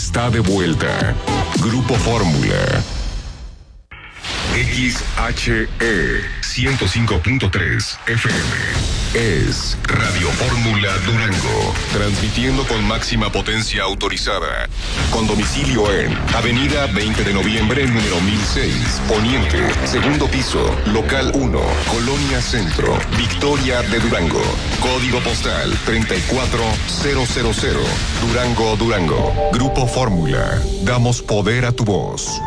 está de vuelta. Grupo Fórmula. XHE 105.3 FM es Radio Fórmula Durango, transmitiendo con máxima potencia autorizada, con domicilio en Avenida 20 de Noviembre, número 1006, Poniente, segundo piso, local 1, Colonia Centro, Victoria de Durango, código postal 34000, Durango, Durango. Grupo Fórmula, damos poder a tu voz.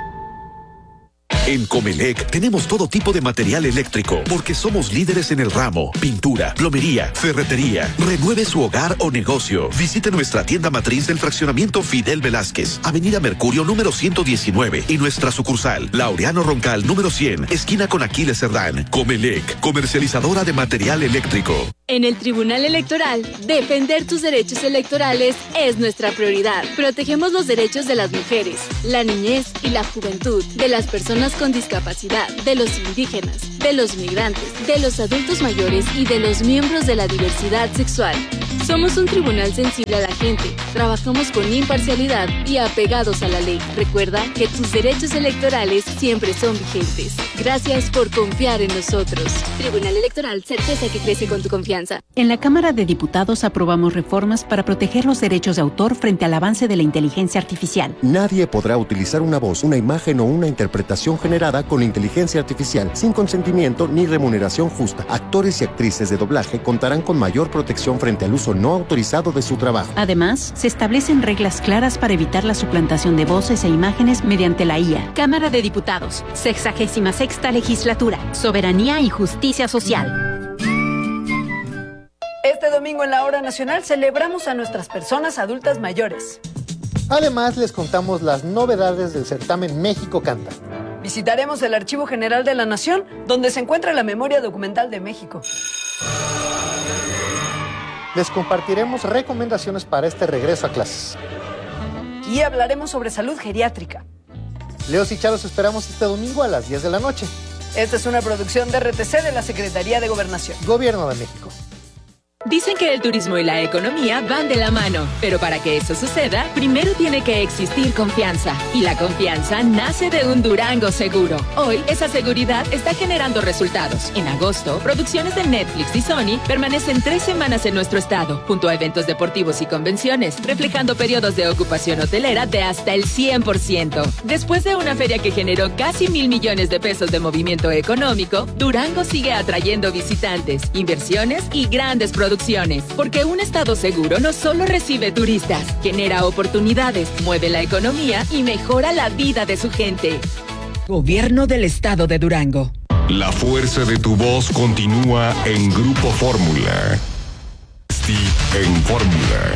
En Comelec tenemos todo tipo de material eléctrico porque somos líderes en el ramo: pintura, plomería, ferretería. Renueve su hogar o negocio. Visite nuestra tienda matriz del fraccionamiento Fidel Velázquez, Avenida Mercurio número 119, y nuestra sucursal Laureano Roncal número 100, esquina con Aquiles Cerdán. Comelec, comercializadora de material eléctrico. En el Tribunal Electoral, defender tus derechos electorales es nuestra prioridad. Protegemos los derechos de las mujeres, la niñez y la juventud, de las personas con discapacidad, de los indígenas, de los migrantes, de los adultos mayores y de los miembros de la diversidad sexual. Somos un tribunal sensible a la gente, trabajamos con imparcialidad y apegados a la ley. Recuerda que tus derechos electorales siempre son vigentes. Gracias por confiar en nosotros. Tribunal Electoral, certeza que crece con tu confianza. En la Cámara de Diputados aprobamos reformas para proteger los derechos de autor frente al avance de la inteligencia artificial. Nadie podrá utilizar una voz, una imagen o una interpretación generada con inteligencia artificial sin consentimiento ni remuneración justa. Actores y actrices de doblaje contarán con mayor protección frente al uso no autorizado de su trabajo. Además, se establecen reglas claras para evitar la suplantación de voces e imágenes mediante la IA. Cámara de Diputados, 66ª Legislatura, Soberanía y Justicia Social. Este domingo en la Hora Nacional celebramos a nuestras personas adultas mayores. Además, les contamos las novedades del certamen México Canta. Visitaremos el Archivo General de la Nación, donde se encuentra la memoria documental de México. Les compartiremos recomendaciones para este regreso a clases. Y hablaremos sobre salud geriátrica. Leos y Charo, los esperamos este domingo a las 10 de la noche. Esta es una producción de RTC de la Secretaría de Gobernación. Gobierno de México. Dicen que el turismo y la economía van de la mano, pero para que eso suceda, primero tiene que existir confianza. Y la confianza nace de un Durango seguro. Hoy, esa seguridad está generando resultados. En agosto, producciones de Netflix y Sony permanecen 3 semanas en nuestro estado, junto a eventos deportivos y convenciones, reflejando periodos de ocupación hotelera de hasta el 100%. Después de una feria que generó casi 1,000 millones de pesos de movimiento económico, Durango sigue atrayendo visitantes, inversiones y grandes producciones. Porque un estado seguro no solo recibe turistas, genera oportunidades, mueve la economía y mejora la vida de su gente. Gobierno del Estado de Durango. La fuerza de tu voz continúa en Grupo Fórmula. Steve en Fórmula.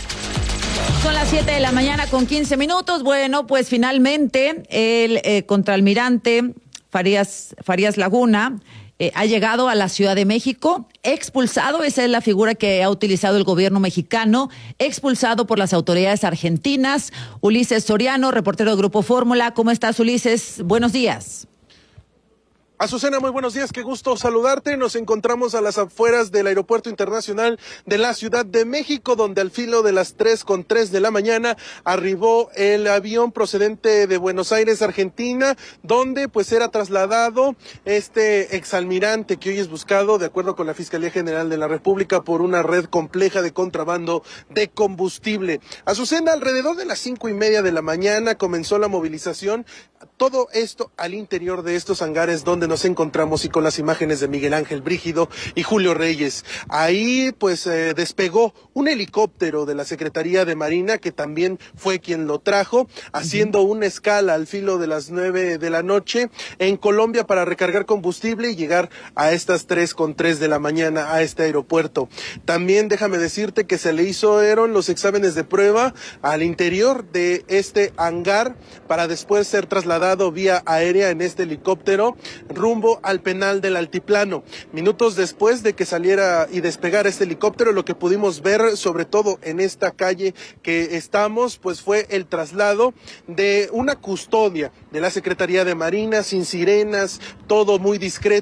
Son las 7 de la mañana con 15 minutos. Bueno, pues finalmente el contraalmirante Farías Laguna ha llegado a la Ciudad de México, expulsado, esa es la figura que ha utilizado el gobierno mexicano, expulsado por las autoridades argentinas. Ulises Soriano, reportero de Grupo Fórmula. ¿Cómo estás, Ulises? Buenos días. Azucena, muy buenos días, qué gusto saludarte. Nos encontramos a las afueras del Aeropuerto Internacional de la Ciudad de México, donde al filo de las 3:03 de la mañana arribó el avión procedente de Buenos Aires, Argentina, donde pues era trasladado este exalmirante que hoy es buscado, de acuerdo con la Fiscalía General de la República, por una red compleja de contrabando de combustible. Azucena, alrededor de las 5:30 de la mañana comenzó la movilización. Todo esto al interior de estos hangares donde nos encontramos, y con las imágenes de Miguel Ángel Brígido y Julio Reyes. Ahí pues despegó un helicóptero de la Secretaría de Marina, que también fue quien lo trajo, haciendo una escala al filo de las 9 de la noche en Colombia para recargar combustible y llegar a estas 3:03 de la mañana a este aeropuerto. También déjame decirte que se le hicieron los exámenes de prueba al interior de este hangar para después ser trasladado vía aérea en este helicóptero rumbo al penal del Altiplano. Minutos después de que saliera y despegara este helicóptero, lo que pudimos ver, sobre todo en esta calle que estamos, pues fue el traslado de una custodia de la Secretaría de Marina, sin sirenas, todo muy discreto,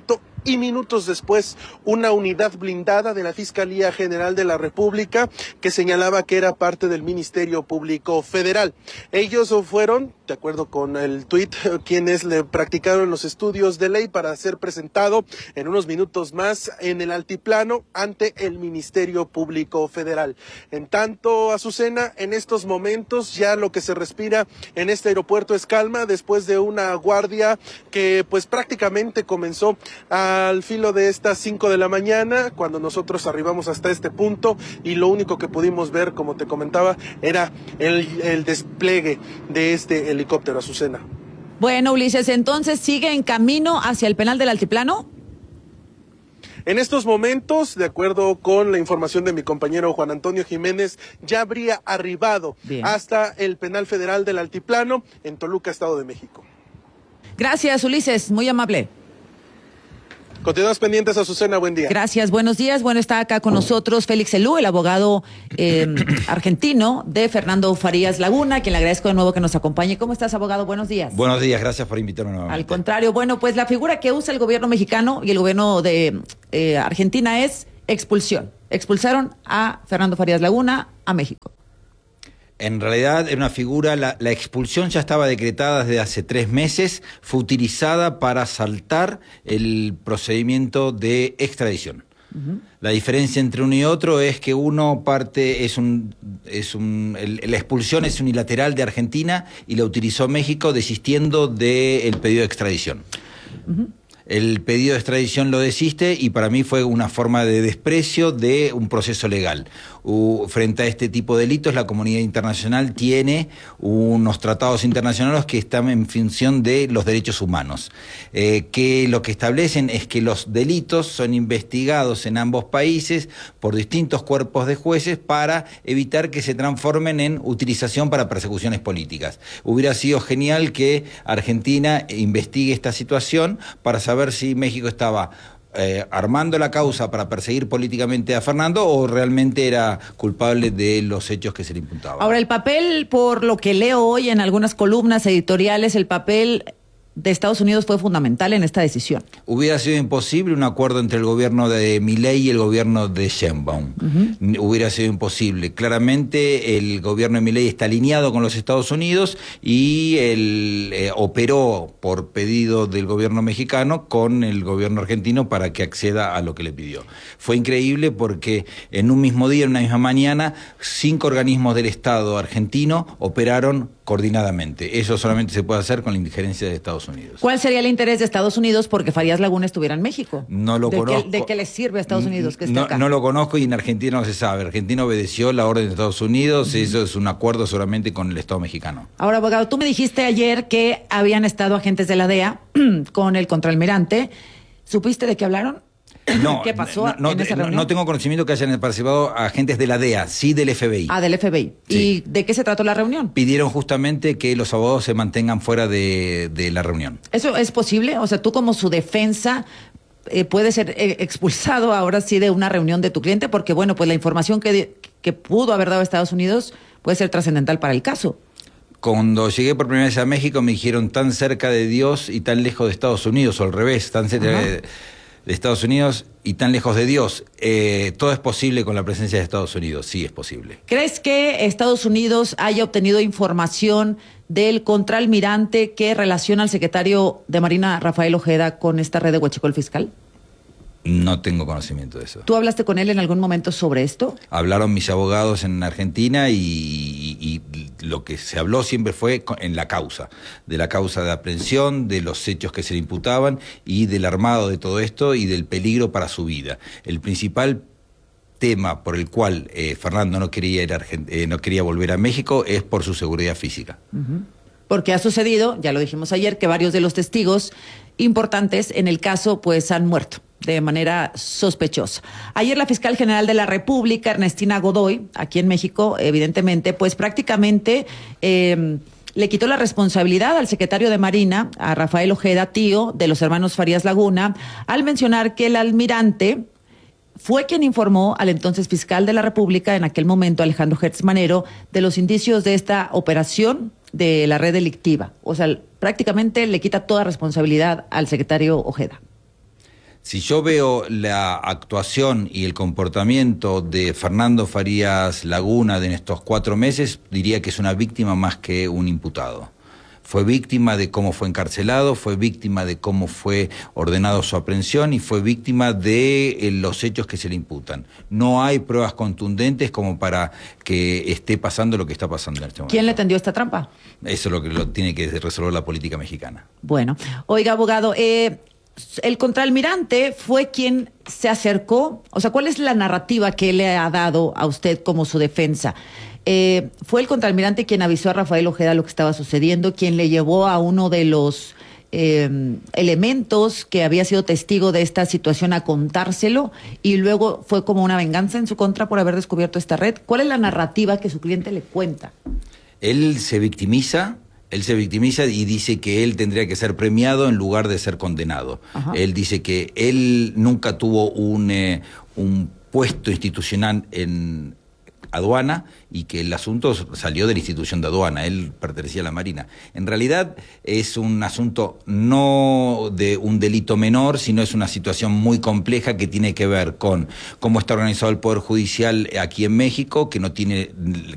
y minutos después una unidad blindada de la Fiscalía General de la República que señalaba que era parte del Ministerio Público Federal. Ellos fueron, de acuerdo con el tuit, quienes le practicaron los estudios de ley para ser presentado en unos minutos más en el altiplano ante el Ministerio Público Federal. En tanto, Azucena, en estos momentos ya lo que se respira en este aeropuerto es calma después de una guardia que pues prácticamente comenzó al filo de estas 5 de la mañana cuando nosotros arribamos hasta este punto y lo único que pudimos ver, como te comentaba, era el despliegue de este helicóptero, Azucena. Bueno, Ulises, entonces sigue en camino hacia el penal del altiplano. En estos momentos, de acuerdo con la información de mi compañero Juan Antonio Jiménez, ya habría arribado hasta el penal federal del Altiplano en Toluca, Estado de México. Gracias, Ulises, muy amable. Continuamos pendientes, Azucena, buen día. Gracias, buenos días. Bueno, está acá con nosotros Félix Elú, el abogado argentino de Fernando Farías Laguna, quien le agradezco de nuevo que nos acompañe. ¿Cómo estás, abogado? Buenos días. Buenos días, gracias por invitarme nuevamente. Al contrario, bueno, pues la figura que usa el gobierno mexicano y el gobierno de Argentina es expulsión. Expulsaron a Fernando Farías Laguna a México. En realidad, en una figura, la expulsión ya estaba decretada desde hace 3 meses, fue utilizada para saltar el procedimiento de extradición. La diferencia entre uno y otro es que uno parte la expulsión es unilateral de Argentina y la utilizó México desistiendo del pedido de extradición. El pedido de extradición lo desiste y para mí fue una forma de desprecio de un proceso legal. Frente a este tipo de delitos, la comunidad internacional tiene unos tratados internacionales que están en función de los derechos humanos, que lo que establecen es que los delitos son investigados en ambos países por distintos cuerpos de jueces para evitar que se transformen en utilización para persecuciones políticas. Hubiera sido genial que Argentina investigue esta situación para saber si México estaba armando la causa para perseguir políticamente a Fernando o realmente era culpable de los hechos que se le imputaban. Ahora, el papel, por lo que leo hoy en algunas columnas editoriales, el papel de Estados Unidos fue fundamental en esta decisión. Hubiera sido imposible un acuerdo entre el gobierno de Milei y el gobierno de Sheinbaum. Hubiera sido imposible. Claramente el gobierno de Milei está alineado con los Estados Unidos y operó por pedido del gobierno mexicano con el gobierno argentino para que acceda a lo que le pidió. Fue increíble porque en un mismo día, en una misma mañana, 5 organismos del Estado argentino operaron coordinadamente. Eso solamente se puede hacer con la injerencia de Estados Unidos. ¿Cuál sería el interés de Estados Unidos porque Farías Laguna estuviera en México? No lo conozco. ¿De qué le sirve a Estados Unidos que esté acá? No lo conozco y en Argentina no se sabe. Argentina obedeció la orden de Estados Unidos y eso es un acuerdo solamente con el Estado mexicano. Ahora, abogado, tú me dijiste ayer que habían estado agentes de la DEA con el contraalmirante. ¿Supiste de qué hablaron? No, ¿Qué pasó en esa reunión? No tengo conocimiento que hayan participado agentes de la DEA, sí del FBI. Ah, del FBI. Sí. ¿Y de qué se trató la reunión? Pidieron justamente que los abogados se mantengan fuera de la reunión. ¿Eso es posible? O sea, tú como su defensa puedes ser expulsado ahora sí de una reunión de tu cliente porque, bueno, pues la información que pudo haber dado a Estados Unidos puede ser trascendental para el caso. Cuando llegué por primera vez a México me dijeron tan cerca de Dios y tan lejos de Estados Unidos, o al revés, tan cerca de Estados Unidos y tan lejos de Dios. Todo es posible con la presencia de Estados Unidos, sí es posible. ¿Crees que Estados Unidos haya obtenido información del contraalmirante que relaciona al secretario de Marina, Rafael Ojeda, con esta red de huachicol fiscal? No tengo conocimiento de eso. ¿Tú hablaste con él en algún momento sobre esto? Hablaron mis abogados en Argentina y lo que se habló siempre fue en la causa, de la causa de aprehensión, de los hechos que se le imputaban y del armado de todo esto y del peligro para su vida. El principal tema por el cual Fernando no quería volver a México es por su seguridad física. Porque ha sucedido, ya lo dijimos ayer, que varios de los testigos importantes en el caso pues han muerto de manera sospechosa. Ayer la fiscal general de la República, Ernestina Godoy, aquí en México, evidentemente, pues prácticamente le quitó la responsabilidad al secretario de Marina, a Rafael Ojeda, tío de los hermanos Farías Laguna, al mencionar que el almirante fue quien informó al entonces fiscal de la República, en aquel momento Alejandro Gertz Manero, de los indicios de esta operación de la red delictiva. O sea, prácticamente le quita toda responsabilidad al secretario Ojeda. Si yo veo la actuación y el comportamiento de Fernando Farías Laguna en estos 4 meses, diría que es una víctima más que un imputado. Fue víctima de cómo fue encarcelado, fue víctima de cómo fue ordenado su aprehensión y fue víctima de los hechos que se le imputan. No hay pruebas contundentes como para que esté pasando lo que está pasando en este momento. ¿Quién le tendió esta trampa? Eso es lo que lo tiene que resolver la política mexicana. Bueno, oiga, abogado, el contraalmirante fue quien se acercó, o sea, ¿cuál es la narrativa que le ha dado a usted como su defensa? Fue el contraalmirante quien avisó a Rafael Ojeda lo que estaba sucediendo, quien le llevó a uno de los elementos que había sido testigo de esta situación a contárselo, y luego fue como una venganza en su contra por haber descubierto esta red. ¿Cuál es la narrativa que su cliente le cuenta? Él se victimiza y dice que él tendría que ser premiado en lugar de ser condenado. Ajá. Él dice que él nunca tuvo un puesto institucional en aduana y que el asunto salió de la institución de aduana, él pertenecía a la Marina. En realidad es un asunto no de un delito menor, sino es una situación muy compleja que tiene que ver con cómo está organizado el Poder Judicial aquí en México, que no tiene